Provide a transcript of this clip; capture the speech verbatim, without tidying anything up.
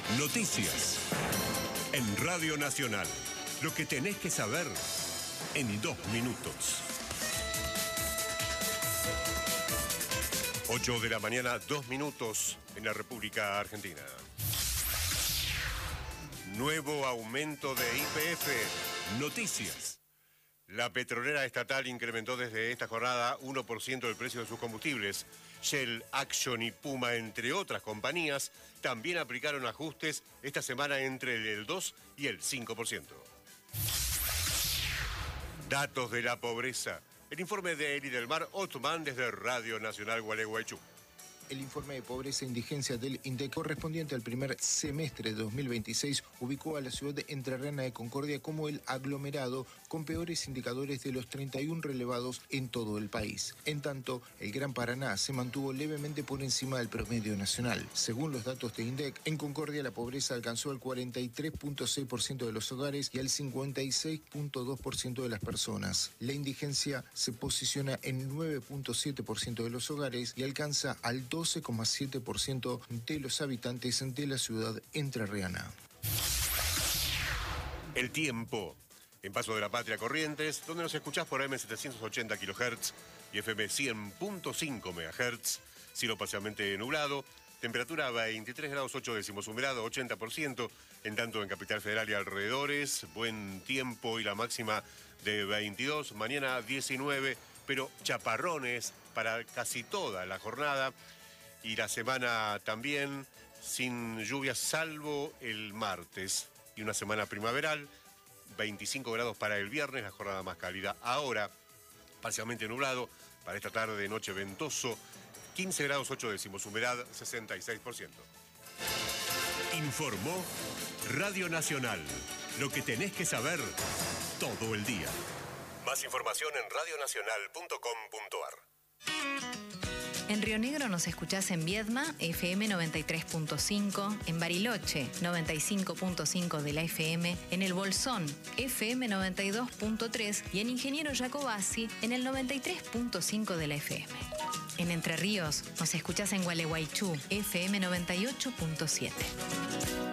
Noticias en Radio Nacional. Lo que tenés que saber en dos minutos. ocho de la mañana, dos minutos en la República Argentina. Nuevo aumento de I P F. Noticias. La petrolera estatal incrementó desde esta jornada uno por ciento el precio de sus combustibles. Shell, Action y Puma, entre otras compañías, también aplicaron ajustes esta semana entre el dos y el cinco por ciento. Datos de la pobreza. El informe de Eli del Mar Otman desde Radio Nacional Gualeguaychú. El informe de pobreza e indigencia del INDEC correspondiente al primer semestre de dos mil veintiséis ubicó a la ciudad de entrerriana de Concordia como el aglomerado con peores indicadores de los treinta y uno relevados en todo el país. En tanto, el Gran Paraná se mantuvo levemente por encima del promedio nacional. Según los datos de INDEC, en Concordia la pobreza alcanzó el cuarenta y tres punto seis por ciento de los hogares y el cincuenta y seis punto dos por ciento de las personas. La indigencia se posiciona en nueve punto siete por ciento de los hogares y alcanza al doce coma siete por ciento de los habitantes de la ciudad entrerriana. El tiempo. En Paso de la Patria, Corrientes, donde nos escuchás por A M setecientos ochenta kilohertz y F M cien punto cinco megahertz, cielo parcialmente nublado, temperatura veintitrés grados ocho décimos, humedad ochenta por ciento, en tanto en Capital Federal y alrededores, buen tiempo y la máxima de veintidós, mañana diecinueve, pero chaparrones para casi toda la jornada. Y la semana también sin lluvias, salvo el martes. Y una semana primaveral, veinticinco grados para el viernes, la jornada más cálida. Ahora, parcialmente nublado, para esta tarde, noche ventoso, quince grados ocho décimos, humedad sesenta y seis por ciento. Informó Radio Nacional. Lo que tenés que saber todo el día. Más información en radio nacional punto com punto a r. En Río Negro nos escuchás en Viedma, F M noventa y tres punto cinco, en Bariloche, noventa y cinco punto cinco de la F M, en El Bolsón, F M noventa y dos punto tres y en Ingeniero Jacobasi, en el noventa y tres punto cinco de la F M. En Entre Ríos nos escuchás en Gualeguaychú, F M noventa y ocho punto siete.